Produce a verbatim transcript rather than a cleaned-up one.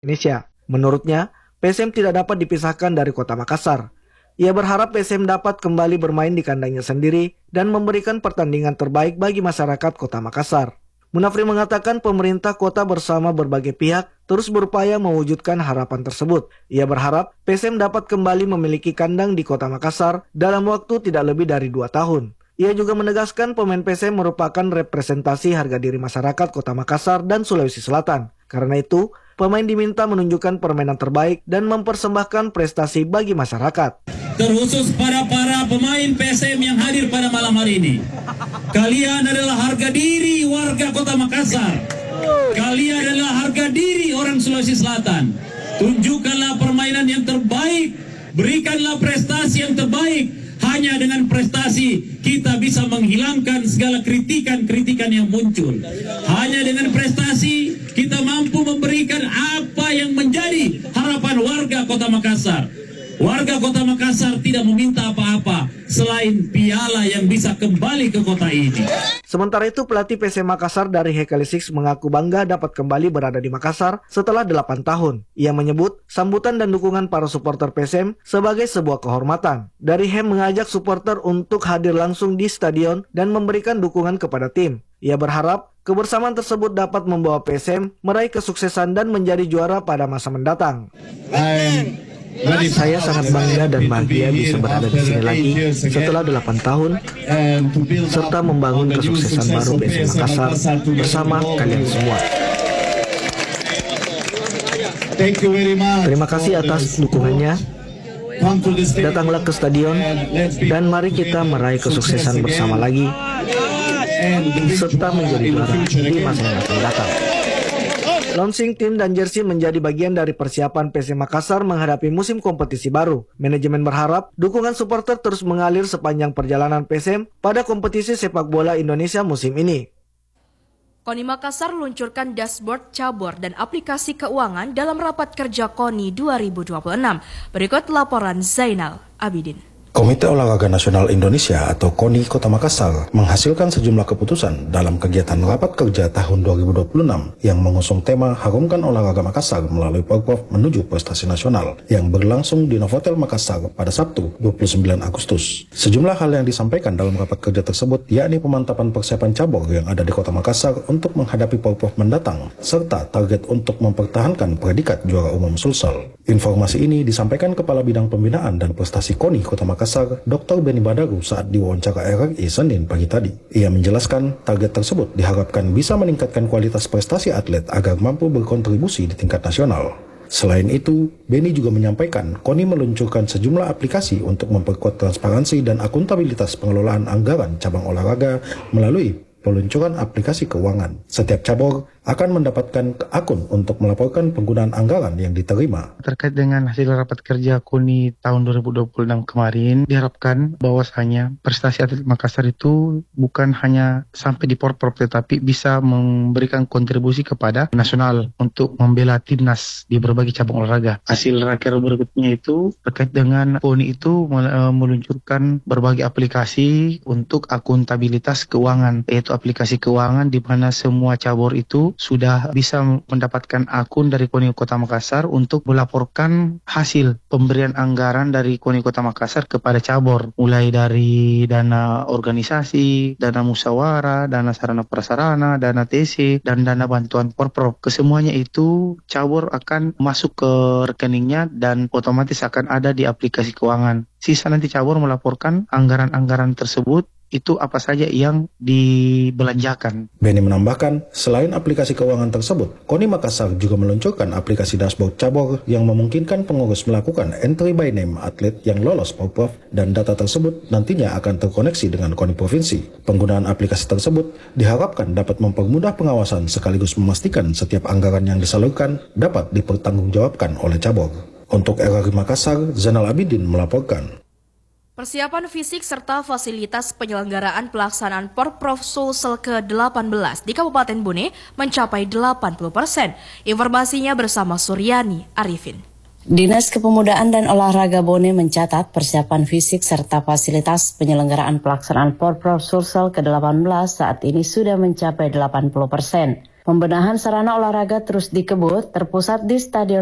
Indonesia. Menurutnya, P S M tidak dapat dipisahkan dari Kota Makassar. Ia berharap P S M dapat kembali bermain di kandangnya sendiri dan memberikan pertandingan terbaik bagi masyarakat Kota Makassar. Munafri mengatakan pemerintah kota bersama berbagai pihak terus berupaya mewujudkan harapan tersebut. Ia berharap P S M dapat kembali memiliki kandang di Kota Makassar dalam waktu tidak lebih dari dua tahun. Ia juga menegaskan pemain P S M merupakan representasi harga diri masyarakat Kota Makassar dan Sulawesi Selatan. Karena itu, pemain diminta menunjukkan permainan terbaik dan mempersembahkan prestasi bagi masyarakat. Terkhusus pada para pemain P S M yang hadir pada malam hari ini. Kalian adalah harga diri warga Kota Makassar. Kalian adalah harga diri orang Sulawesi Selatan. Tunjukkanlah permainan yang terbaik. Berikanlah prestasi yang terbaik. Hanya dengan prestasi kita bisa menghilangkan segala kritikan-kritikan yang muncul. Hanya dengan prestasi kita mampu memberikan apa yang menjadi harapan warga Kota Makassar. Warga Kota Makassar tidak meminta apa-apa selain piala yang bisa kembali ke kota ini. Sementara itu, pelatih P S M Makassar dari Hekali Six mengaku bangga dapat kembali berada di Makassar setelah delapan tahun. Ia menyebut sambutan dan dukungan para supporter P S M sebagai sebuah kehormatan. Dari Hem mengajak supporter untuk hadir langsung di stadion dan memberikan dukungan kepada tim. Ia berharap kebersamaan tersebut dapat membawa P S M meraih kesuksesan dan menjadi juara pada masa mendatang. Amin. Saya sangat bangga dan bahagia bisa berada di sini lagi setelah delapan tahun serta membangun kesuksesan baru P S M Makassar bersama kalian semua. Terima kasih atas dukungannya. Datanglah ke stadion dan mari kita meraih kesuksesan bersama lagi serta menjadi juara di masa yang akan datang. Launching tim dan jersey menjadi bagian dari persiapan P S M Makassar menghadapi musim kompetisi baru. Manajemen berharap dukungan supporter terus mengalir sepanjang perjalanan P S M pada kompetisi sepak bola Indonesia musim ini. KONI Makassar luncurkan dashboard cabur dan aplikasi keuangan dalam rapat kerja KONI dua ribu dua puluh enam. Berikut laporan Zainal Abidin. Komite Olahraga Nasional Indonesia atau KONI Kota Makassar menghasilkan sejumlah keputusan dalam kegiatan rapat kerja tahun dua ribu dua puluh enam yang mengusung tema Harumkan Olahraga Makassar melalui Porprov menuju prestasi nasional yang berlangsung di Novotel Makassar pada Sabtu dua puluh sembilan Agustus. Sejumlah hal yang disampaikan dalam rapat kerja tersebut yakni pemantapan persiapan cabur yang ada di Kota Makassar untuk menghadapi Porprov mendatang serta target untuk mempertahankan predikat juara umum Sulsel. Informasi ini disampaikan Kepala Bidang Pembinaan dan Prestasi KONI Kota Makassar, Doktor Beni Badaru saat diwawancara R R I Senin pagi tadi. Ia menjelaskan target tersebut diharapkan bisa meningkatkan kualitas prestasi atlet agar mampu berkontribusi di tingkat nasional. Selain itu, Beni juga menyampaikan KONI meluncurkan sejumlah aplikasi untuk memperkuat transparansi dan akuntabilitas pengelolaan anggaran cabang olahraga melalui peluncuran aplikasi keuangan. Setiap cabur akan mendapatkan akun untuk melaporkan penggunaan anggaran yang diterima. Terkait dengan hasil rapat kerja KONI tahun dua ribu dua puluh enam kemarin, diharapkan bahwasanya prestasi atlet Makassar itu bukan hanya sampai di Porprov, tetapi bisa memberikan kontribusi kepada nasional untuk membela timnas di berbagai cabang olahraga. Hasil raker berikutnya itu terkait dengan KONI itu meluncurkan berbagai aplikasi untuk akuntabilitas keuangan, yaitu aplikasi keuangan di mana semua cabur itu sudah bisa mendapatkan akun dari KONI Kota Makassar untuk melaporkan hasil pemberian anggaran dari KONI Kota Makassar kepada cabur, mulai dari dana organisasi, dana musyawarah, dana sarana prasarana, dana T C, dan dana bantuan Porprov. Kesemuanya itu cabur akan masuk ke rekeningnya dan otomatis akan ada di aplikasi keuangan. Sisa nanti cabur melaporkan anggaran-anggaran tersebut itu apa saja yang dibelanjakan. Beni menambahkan, selain aplikasi keuangan tersebut, KONI Makassar juga meluncurkan aplikasi dashboard cabur yang memungkinkan pengurus melakukan entry by name atlet yang lolos Porprov dan data tersebut nantinya akan terkoneksi dengan KONI Provinsi. Penggunaan aplikasi tersebut diharapkan dapat mempermudah pengawasan sekaligus memastikan setiap anggaran yang disalurkan dapat dipertanggungjawabkan oleh cabur. Untuk R R I Makassar, Zainal Abidin melaporkan. Persiapan fisik serta fasilitas penyelenggaraan pelaksanaan Porprov Sulsel ke delapan belas di Kabupaten Bone mencapai delapan puluh persen. Informasinya bersama Suryani Arifin. Dinas Kepemudaan dan Olahraga Bone mencatat persiapan fisik serta fasilitas penyelenggaraan pelaksanaan Porprov Sulsel ke delapan belas saat ini sudah mencapai delapan puluh persen. Pembenahan sarana olahraga terus dikebut, terpusat di Stadion